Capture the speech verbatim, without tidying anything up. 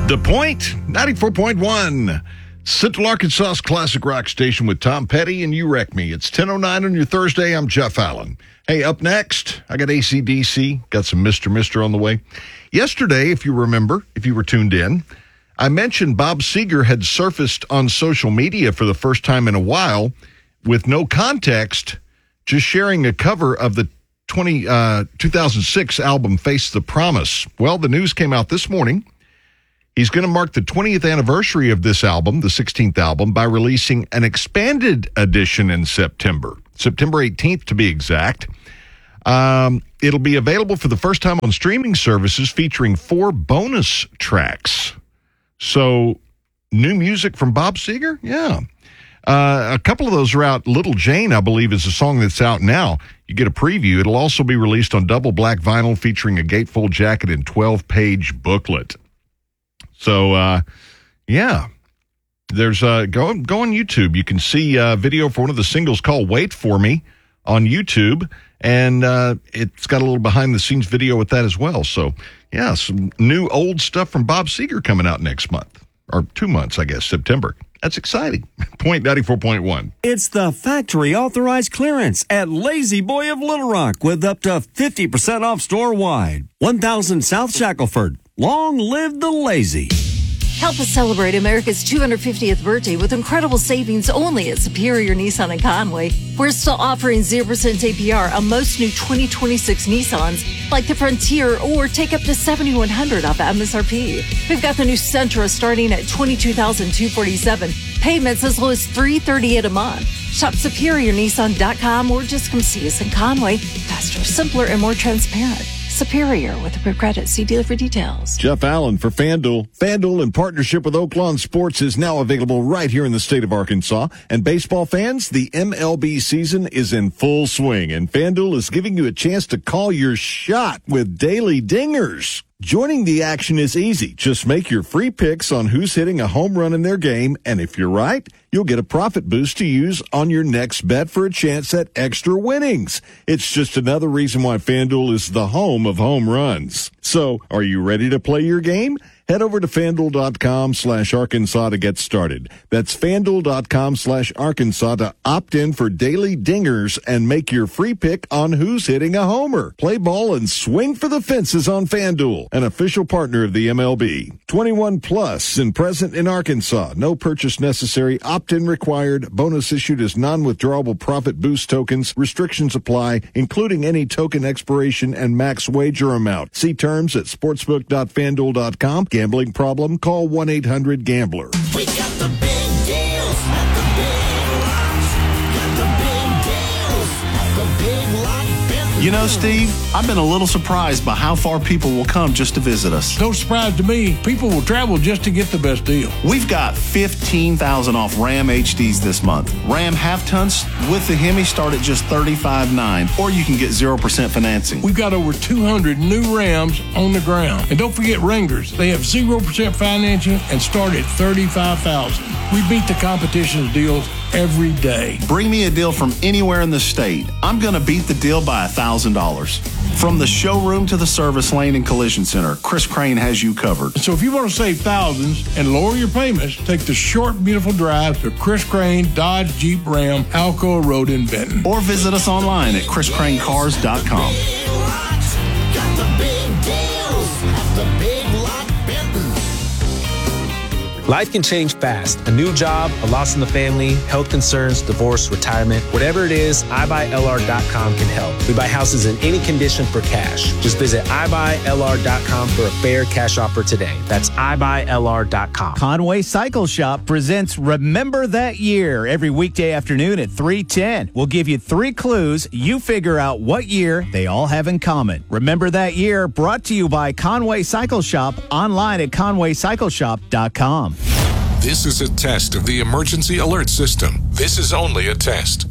The Point, ninety-four point one. Central Arkansas's classic rock station with Tom Petty and You Wreck Me. It's ten oh nine on your Thursday. I'm Jeff Allen. Hey, up next, I got A C D C, got some Mister Mister on the way. Yesterday, if you remember, if you were tuned in, I mentioned Bob Seger had surfaced on social media for the first time in a while with no context, just sharing a cover of the twenty, uh, two thousand six album Face the Promise. Well, the news came out this morning. He's going to mark the twentieth anniversary of this album, the sixteenth album, by releasing an expanded edition in September, September eighteenth to be exact. Um, it'll be available for the first time on streaming services, featuring four bonus tracks. So, new music from Bob Seger? Yeah. Uh, a couple of those are out. Little Jane, I believe, is a song that's out now. You get a preview. It'll also be released on double black vinyl, featuring a gatefold jacket and twelve-page booklet. So, uh, yeah, there's uh, go, go on YouTube. You can see a video for one of the singles called Wait For Me on YouTube, and uh, it's got a little behind-the-scenes video with that as well. So, yeah, some new old stuff from Bob Seger coming out next month, or two months, I guess, September. That's exciting. Point ninety-four point one. It's the factory authorized clearance at Lazy Boy of Little Rock with up to fifty percent off store-wide. one thousand South Shackelford. Long live the Lazy. Help us celebrate America's two hundred fiftieth birthday with incredible savings only at Superior Nissan in Conway. We're still offering zero percent A P R on most new twenty twenty-six Nissans, like the Frontier, or take up to seven thousand one hundred dollars off M S R P. We've got the new Sentra starting at twenty-two thousand two hundred forty-seven dollars. Payments as low as three hundred thirty-eight dollars a month. Shop Superior Nissan dot com or just come see us in Conway. Faster, simpler, and more transparent. Superior with approved credit. See dealer for details. Jeff Allen for FanDuel. FanDuel, in partnership with Oaklawn Sports, is now available right here in the state of Arkansas. And baseball fans, the M L B season is in full swing, and FanDuel is giving you a chance to call your shot with daily dingers. Joining the action is easy. Just make your free picks on who's hitting a home run in their game, and if you're right, you'll get a profit boost to use on your next bet for a chance at extra winnings. It's just another reason why FanDuel is the home of home runs. So, are you ready to play your game? Head over to FanDuel.com slash Arkansas to get started. That's FanDuel.com slash Arkansas to opt in for daily dingers and make your free pick on who's hitting a homer. Play ball and swing for the fences on FanDuel, an official partner of the M L B. twenty-one plus and present in Arkansas. No purchase necessary. Opt-in required. Bonus issued as non-withdrawable profit boost tokens. Restrictions apply, including any token expiration and max wager amount. See terms at sportsbook dot fanduel dot com. Gambling problem? Call one eight hundred gambler. We got the big deals at the Big Lots. Got the big deals at the Big Lot Benton. You know, Steve, I've been a little surprised by how far people will come just to visit us. No surprise to me. People will travel just to get the best deal. We've got fifteen thousand off Ram H Ds this month. Ram half-tons with the Hemi start at just thirty-five nine, or you can get zero percent financing. We've got over two hundred new Rams on the ground. And don't forget Wranglers. They have zero percent financing and start at thirty-five thousand dollars. We beat the competition's deals every day. Bring me a deal from anywhere in the state. I'm going to beat the deal by one thousand dollars. From the showroom to the service lane and collision center, Chris Crane has you covered. So if you want to save thousands and lower your payments, take the short, beautiful drive to Chris Crane Dodge Jeep Ram Alcoa Road in Benton. Or visit us online at chris crane cars dot com. Big Lots. Got the big deals at the Big Lot Benton. Life can change fast. A new job, a loss in the family, health concerns, divorce, retirement. Whatever it is, i buy L R dot com can help. We buy houses in any condition for cash. Just visit i buy L R dot com for a fair cash offer today. That's i buy L R dot com. Conway Cycle Shop presents Remember That Year every weekday afternoon at three ten. We'll give you three clues. You figure out what year they all have in common. Remember That Year, brought to you by Conway Cycle Shop, online at conway cycle shop dot com. This is a test of the emergency alert system. This is only a test.